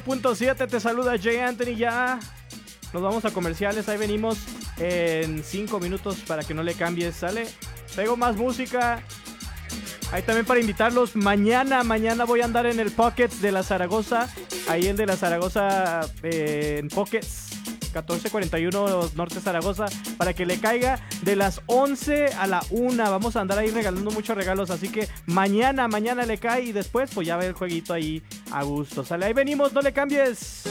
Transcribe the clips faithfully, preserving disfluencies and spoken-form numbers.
Punto siete, te saluda Jay Anthony. Ya nos vamos a comerciales. Ahí venimos en cinco minutos para que no le cambies. Sale, traigo más música. Ahí también para invitarlos. Mañana, mañana voy a andar en el Pockets de la Zaragoza. Ahí el de la Zaragoza eh, en Pockets. catorce cuarenta y uno Norte Zaragoza, para que le caiga de las once a la una. Vamos a andar ahí regalando muchos regalos, así que mañana, mañana le cae y después pues ya ve el jueguito ahí a gusto. Sale, ahí venimos, no le cambies.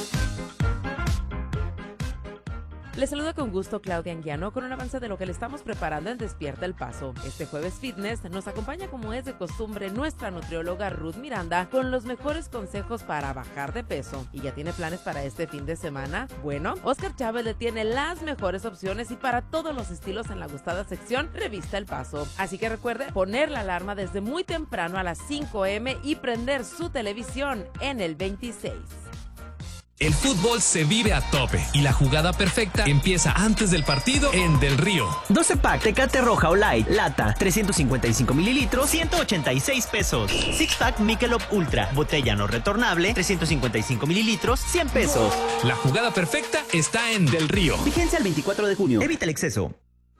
Les saluda con gusto Claudia Anguiano con un avance de lo que le estamos preparando en Despierta el Paso. Este jueves fitness nos acompaña como es de costumbre nuestra nutrióloga Ruth Miranda con los mejores consejos para bajar de peso. ¿Y ya tiene planes para este fin de semana? Bueno, Oscar Chávez le tiene las mejores opciones y para todos los estilos en la gustada sección Revista El Paso. Así que recuerde poner la alarma desde muy temprano a las cinco eme y prender su televisión en el veintiséis. El fútbol se vive a tope y la jugada perfecta empieza antes del partido en Del Río. doce pack Tecate Roja o Light, lata, trescientos cincuenta y cinco mililitros, ciento ochenta y seis pesos. Six pack Michelob Ultra, botella no retornable, trescientos cincuenta y cinco mililitros, cien pesos. La jugada perfecta está en Del Río. Vigencia el veinticuatro de junio. Evita el exceso.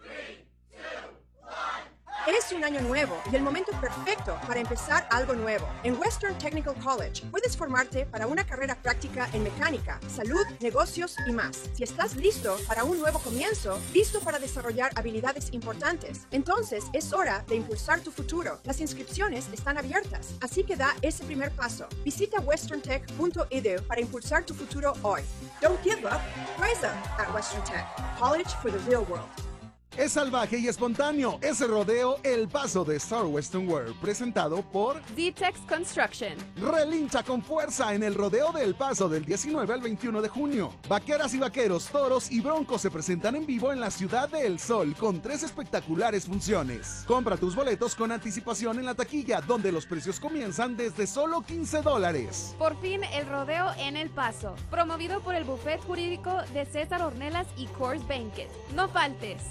Es un año nuevo y el momento perfecto para empezar algo nuevo. En Western Technical College puedes formarte para una carrera práctica en mecánica, salud, negocios y más. Si estás listo para un nuevo comienzo, listo para desarrollar habilidades importantes, entonces es hora de impulsar tu futuro. Las inscripciones están abiertas, así que da ese primer paso. Visita western tech punto e d u para impulsar tu futuro hoy. Don't give up, rise up at Western Tech. College for the real world. Es salvaje y espontáneo. Es el rodeo El Paso de Star Western World, presentado por Z-Tex Construction. Relincha con fuerza en el rodeo de El Paso del diecinueve al veintiuno de junio. Vaqueras y vaqueros, toros y broncos se presentan en vivo en la Ciudad del Sol con tres espectaculares funciones. Compra tus boletos con anticipación en la taquilla, donde los precios comienzan desde solo quince dólares. Por fin el rodeo en El Paso, promovido por el Bufet Jurídico de César Ornelas y Coors Banquet. No faltes.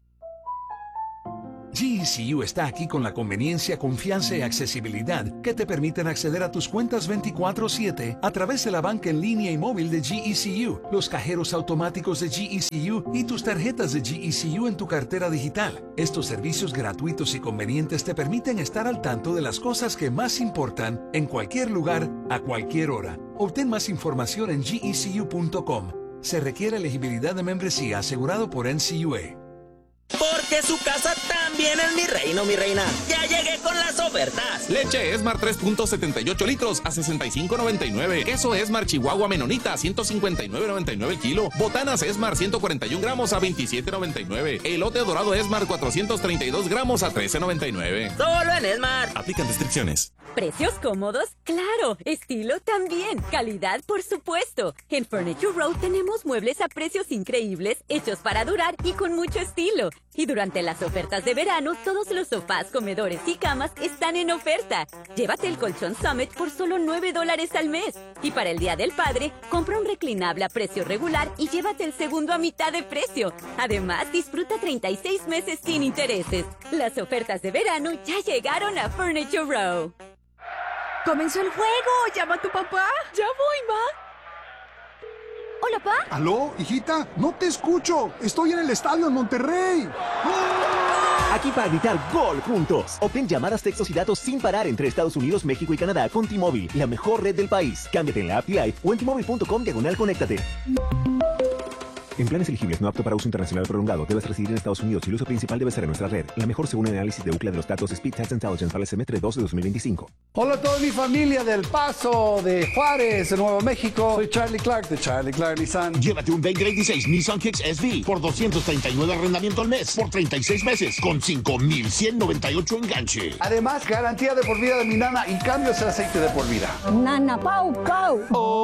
G E C U está aquí con la conveniencia, confianza y accesibilidad que te permiten acceder a tus cuentas veinticuatro siete a través de la banca en línea y móvil de G E C U, los cajeros automáticos de G E C U y tus tarjetas de G E C U en tu cartera digital. Estos servicios gratuitos y convenientes te permiten estar al tanto de las cosas que más importan en cualquier lugar, a cualquier hora. Obtén más información en G E C U punto com. Se requiere elegibilidad de membresía asegurado por N C U A. Porque su casa también es mi reino, mi reina. Ya llegué con las ofertas. Leche Esmar tres punto setenta y ocho litros a sesenta y cinco noventa y nueve. Queso Esmar Chihuahua Menonita a ciento cincuenta y nueve noventa y nueve el kilo. Botanas Esmar ciento cuarenta y uno gramos a veintisiete noventa y nueve. Elote dorado Esmar cuatrocientos treinta y dos gramos a trece noventa y nueve. Solo en Esmar. Aplican restricciones. ¿Precios cómodos? ¡Claro! ¿Estilo también? ¿Calidad? Por supuesto. En Furniture Row tenemos muebles a precios increíbles, hechos para durar y con mucho estilo. Y durante las ofertas de verano, todos los sofás, comedores y camas están en oferta. Llévate el colchón Summit por solo nueve dólares al mes. Y para el Día del Padre, compra un reclinable a precio regular y llévate el segundo a mitad de precio. Además, disfruta treinta y seis meses sin intereses. Las ofertas de verano ya llegaron a Furniture Row. ¡Comenzó el juego! ¡Llama a tu papá! ¡Ya voy, ma! Hola, pa. ¿Aló, hijita? No te escucho. Estoy en el estadio en Monterrey. Aquí para gritar gol juntos. Obtén llamadas, textos y datos sin parar entre Estados Unidos, México y Canadá con T-Mobile, la mejor red del país. Cámbiate en la app T-Life o en T-Mobile punto com diagonal conéctate. En planes elegibles no apto para uso internacional prolongado, debes residir en Estados Unidos y el uso principal debe ser en nuestra red. La mejor según el análisis de UCLA de los datos Speed Test Intelligence para el semestre dos de dos mil veinticinco. Hola a toda mi familia del Paso, de Juárez, de Nuevo México. Soy Charlie Clark de Charlie Clark Nissan. Llévate un veinte veintiséis Nissan Kicks S V por doscientos treinta y nueve arrendamiento al mes por treinta y seis meses con cinco mil ciento noventa y ocho enganche. Además, garantía de por vida de mi nana y cambios de aceite de por vida. Nana Pau Pau.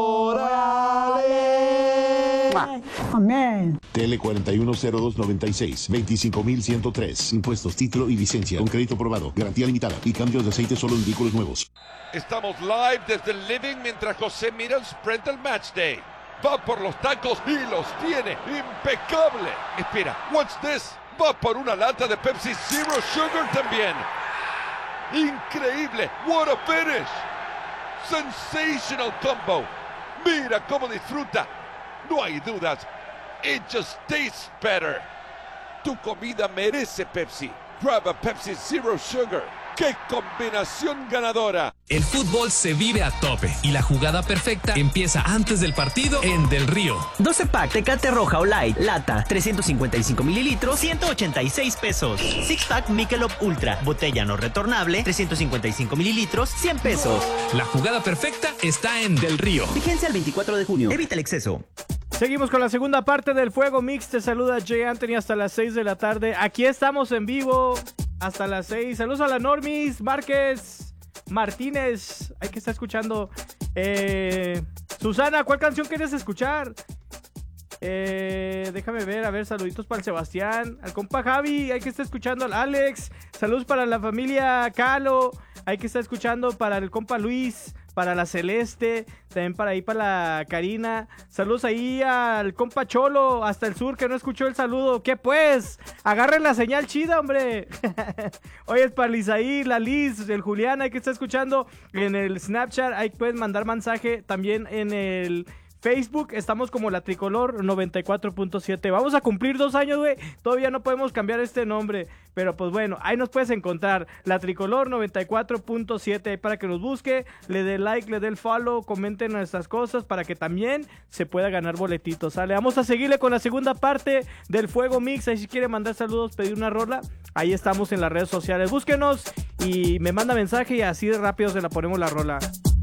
¡Órale! Amén. Tele cuarenta y uno cero dos noventa y seis, veinticinco mil ciento tres. Impuestos, título y licencia. Con crédito aprobado. Garantía limitada. Y cambios de aceite solo en vehículos nuevos. Estamos live desde el living mientras José mira el sprint del match day. Va por los tacos y los tiene. Impecable. Espera, what's this? Va por una lata de Pepsi Zero Sugar también. Increíble. What a finish. Sensational combo. Mira cómo disfruta. No hay dudas. It just tastes better. Tu comida merece Pepsi. Grab a Pepsi Zero Sugar. ¡Qué combinación ganadora! El fútbol se vive a tope y la jugada perfecta empieza antes del partido en Del Río. doce pack Tecate Roja o Light, lata, trescientos cincuenta y cinco mililitros, ciento ochenta y seis pesos. Six pack Michelob Ultra, botella no retornable, trescientos cincuenta y cinco mililitros, cien pesos. La jugada perfecta está en Del Río. Vigencia el veinticuatro de junio. Evita el exceso. Seguimos con la segunda parte del Fuego Mix. Te saluda Jay Anthony hasta las seis de la tarde. Aquí estamos en vivo hasta las seis. Saludos a la Normis, Márquez, Martínez. Hay que estar escuchando. Eh, Susana, ¿cuál canción quieres escuchar? Eh, déjame ver, a ver, saluditos para el Sebastián, al compa Javi, hay que estar escuchando al Alex. Saludos para la familia Calo, hay que estar escuchando para el compa Luis, para la Celeste, también para ahí para la Karina. Saludos ahí al compa Cholo, hasta el sur, que no escuchó el saludo. ¿Qué pues? Agarren la señal chida, hombre. Oye, es para Lizaí, la Liz, el Julián, hay que estar escuchando en el Snapchat. Ahí pueden mandar mensaje también en el Facebook, estamos como La Tricolor noventa y cuatro punto siete. Vamos a cumplir dos años, güey. Todavía no podemos cambiar este nombre. Pero pues bueno, ahí nos puedes encontrar. La Tricolor noventa y cuatro punto siete. Para que nos busque, le dé like, le dé el follow, comenten nuestras cosas para que también se pueda ganar boletitos. ¿Sale? Vamos a seguirle con la segunda parte del Fuego Mix. Ahí si quiere mandar saludos, pedir una rola, ahí estamos en las redes sociales. Búsquenos y me manda mensaje y así de rápido se la ponemos la rola.